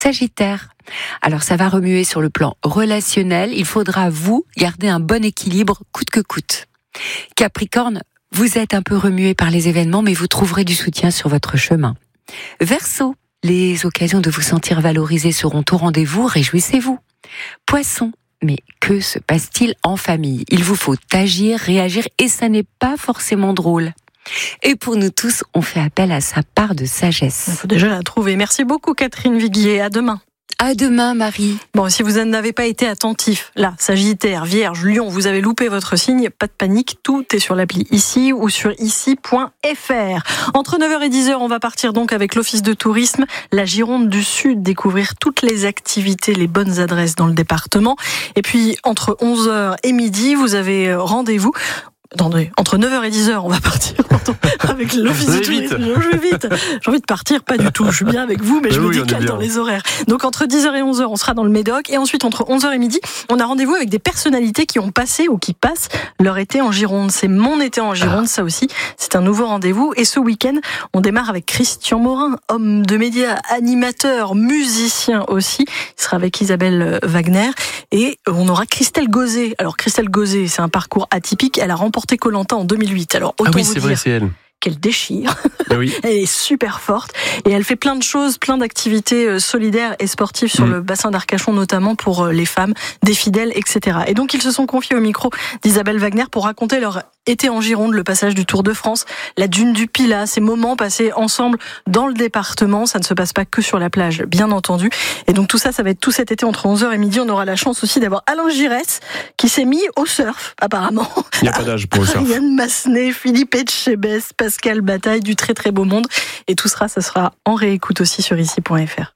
Sagittaire. Alors ça va remuer sur le plan relationnel. Il faudra vous garder un bon équilibre coûte que coûte. Capricorne, vous êtes un peu remué par les événements, mais vous trouverez du soutien sur votre chemin. Verseau, les occasions de vous sentir valorisé seront au rendez-vous, réjouissez-vous. Poisson, mais que se passe-t-il en famille ? Il vous faut agir, réagir, et ça n'est pas forcément drôle. Et pour nous tous, on fait appel à sa part de sagesse. Il faut déjà la trouver. Merci beaucoup Catherine Viguier, à demain. À demain Marie. Bon, si vous n'avez pas été attentif, là, Sagittaire, Vierge, Lion, vous avez loupé votre signe, pas de panique, tout est sur l'appli ici ou sur ici.fr. Entre 9h et 10h, on va partir donc avec l'Office de tourisme, la Gironde du Sud, découvrir toutes les activités, les bonnes adresses dans le département. Et puis, entre 11h et midi, vous avez rendez-vous. Attendez, entre 9h et 10h, on va partir avec l'Office de tourisme. Je vais vite. J'ai envie de partir, pas du tout. Je suis bien avec vous, mais je me décale dans les horaires. Donc, entre 10h et 11h, on sera dans le Médoc. Et ensuite, entre 11h et midi, on a rendez-vous avec des personnalités qui ont passé ou qui passent leur été en Gironde. C'est mon été en Gironde, ça aussi. C'est un nouveau rendez-vous. Et ce week-end, on démarre avec Christian Morin, homme de médias, animateur, musicien aussi. Il sera avec Isabelle Wagner. Et on aura Christelle Gauzet. Alors, Christelle Gauzet, c'est un parcours atypique. Elle a remporté Koh-Lanta en 2008. Alors, autant c'est vrai, c'est elle. Qu'elle déchire. Oui. Elle est super forte et elle fait plein de choses, plein d'activités solidaires et sportives sur le bassin d'Arcachon, notamment pour les femmes, des fidèles, etc. Et donc, ils se sont confiés au micro d'Isabelle Wagner pour raconter leur été en Gironde, le passage du Tour de France, la dune du Pilat, ces moments passés ensemble dans le département. Ça ne se passe pas que sur la plage, bien entendu. Et donc, tout ça, ça va être tout cet été entre 11h et midi. On aura la chance aussi d'avoir Alain Giresse qui s'est mis au surf, apparemment. Il n'y a pas d'âge pour le surf. Yann Massenet, Philippe Etchebest, Pascal Bataille, du très très beau monde. Et tout ça sera en réécoute aussi sur ici.fr.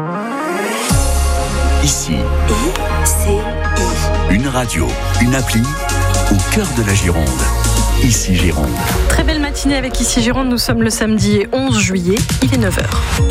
Ici. Une radio, une appli au cœur de la Gironde. Ici Gironde. Très belle matinée avec Ici Gironde. Nous sommes le samedi 11 juillet. Il est 9h.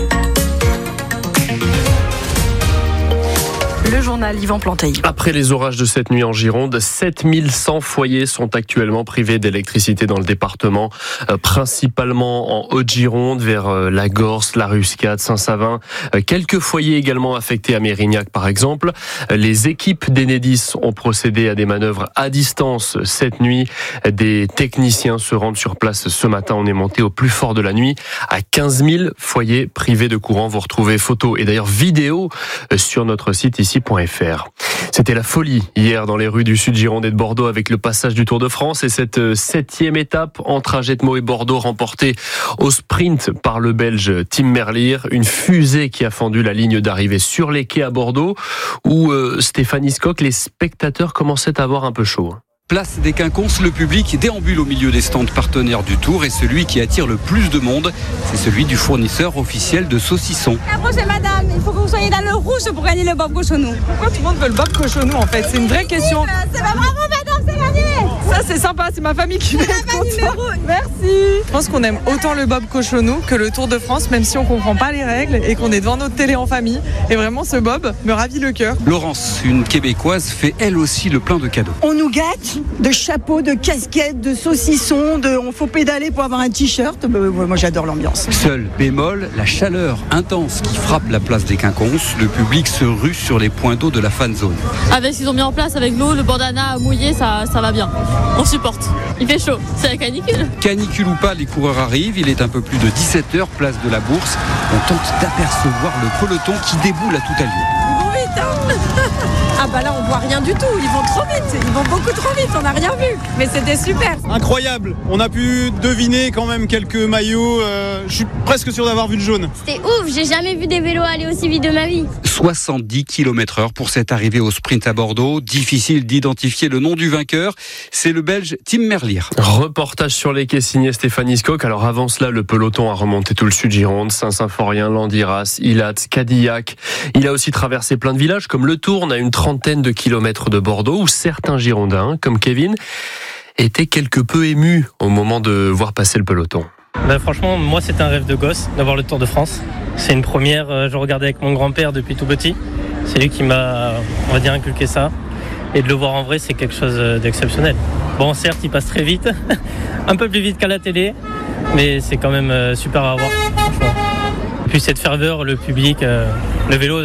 Le journal Yvan Planteil. Après les orages de cette nuit en Gironde, 7100 foyers sont actuellement privés d'électricité dans le département, principalement en Haute-Gironde, vers la Gorse, la Ruscade, Saint-Savin. Quelques foyers également affectés à Mérignac, par exemple. Les équipes d'Enedis ont procédé à des manœuvres à distance cette nuit. Des techniciens se rendent sur place ce matin. On est monté au plus fort de la nuit à 15 000 foyers privés de courant. Vous retrouvez photos et d'ailleurs vidéos sur notre site ici. C'était la folie hier dans les rues du Sud Gironde et de Bordeaux avec le passage du Tour de France et cette 7e étape entre Agetmo et Bordeaux remportée au sprint par le Belge Tim Merlier. Une fusée qui a fendu la ligne d'arrivée sur les quais à Bordeaux où Stéphanie Scocq, les spectateurs commençaient à avoir un peu chaud. Place des Quinconces, le public déambule au milieu des stands partenaires du Tour et celui qui attire le plus de monde, c'est celui du fournisseur officiel de saucissons. Approchez madame, il faut que vous soyez dans le rouge pour gagner le Bob Cochonou. Pourquoi tout le monde veut le Bob Cochonou en fait ? C'est une vraie question. C'est pas bravo madame, c'est gagné. Ça c'est sympa, c'est ma famille qui m'aide content. Merci. Je pense qu'on aime autant le Bob Cochonou que le Tour de France, même si on comprend pas les règles et qu'on est devant notre télé en famille. Et vraiment ce Bob me ravit le cœur. Laurence, une Québécoise, fait elle aussi le plein de cadeaux. On nous gâte de chapeaux, de casquettes, de saucissons, on faut pédaler pour avoir un t-shirt. Moi j'adore l'ambiance. Seul bémol, la chaleur intense qui frappe la place des Quinconces. Le public se rue sur les points d'eau de la fan zone. Avec ce qu'ils ont mis en place, avec l'eau, le bandana mouillé, ça va bien. On supporte. Il fait chaud, c'est la canicule. Canicule ou pas, les coureurs arrivent. Il est un peu plus de 17h, place de la Bourse. On tente d'apercevoir le peloton qui déboule à toute allure. Ils vont vite, hein. Ah bah là on voit rien du tout, ils vont trop vite, ils vont beaucoup trop vite, on n'a rien vu, mais c'était super. Incroyable, on a pu deviner quand même quelques maillots, je suis presque sûr d'avoir vu le jaune. C'était ouf, j'ai jamais vu des vélos aller aussi vite de ma vie. 70 km/h pour cette arrivée au sprint à Bordeaux, difficile d'identifier le nom du vainqueur, c'est le Belge Tim Merlier. Reportage sur les quais signé Stéphanie Scocq. Alors avant cela, le peloton a remonté tout le Sud Gironde, Saint-Symphorien, Landiras, Ilhatz, Cadillac. Il a aussi traversé plein de villages comme Le Tourne à une trentaine de kilomètres de Bordeaux où certains Girondins, comme Kevin, étaient quelque peu émus au moment de voir passer le peloton. Franchement, moi c'était un rêve de gosse d'avoir le Tour de France. C'est une première, je regardais avec mon grand-père depuis tout petit. C'est lui qui m'a, on va dire, inculqué ça. Et de le voir en vrai, c'est quelque chose d'exceptionnel. Bon, certes, il passe très vite, un peu plus vite qu'à la télé, mais c'est quand même super à voir, franchement. Et puis cette ferveur, le public, le vélo...